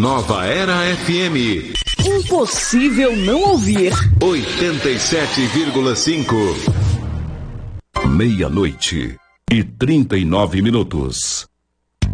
Nova Era FM. Impossível não ouvir. 87,5. 00:39.